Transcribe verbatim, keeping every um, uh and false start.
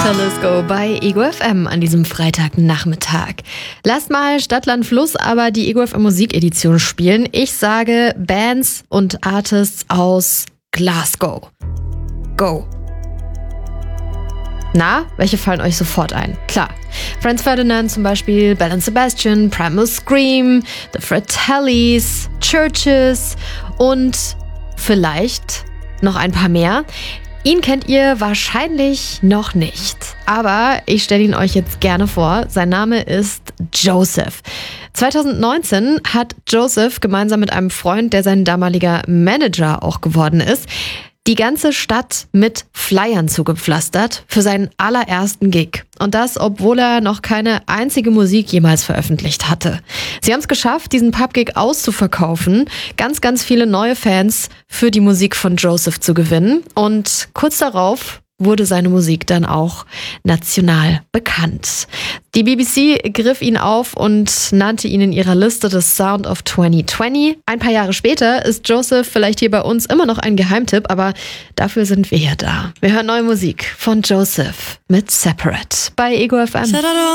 Telesco bei Ego F M an diesem Freitagnachmittag. Lasst mal Stadt, Land, Fluss aber die Ego F M Musikedition spielen. Ich sage Bands und Artists aus Glasgow. Go. Na, welche fallen euch sofort ein? Klar. Franz Ferdinand zum Beispiel, Belle and Sebastian, Primal Scream, The Fratellis, Churches und vielleicht noch ein paar mehr. Ihn kennt ihr wahrscheinlich noch nicht, aber ich stelle ihn euch jetzt gerne vor. Sein Name ist Joseph. zwanzig neunzehn hat Joseph gemeinsam mit einem Freund, der sein damaliger Manager auch geworden ist, die ganze Stadt mit Flyern zugepflastert für seinen allerersten Gig. Und das, obwohl er noch keine einzige Musik jemals veröffentlicht hatte. Sie haben es geschafft, diesen Pub-Gig auszuverkaufen, ganz, ganz viele neue Fans für die Musik von Joseph zu gewinnen. Und kurz darauf wurde seine Musik dann auch national bekannt. Die B B C griff ihn auf und nannte ihn in ihrer Liste des Sound of zwanzig zwanzig. Ein paar Jahre später ist Joseph vielleicht hier bei uns immer noch ein Geheimtipp, aber dafür sind wir ja da. Wir hören neue Musik von Joseph mit Separate bei Ego F M.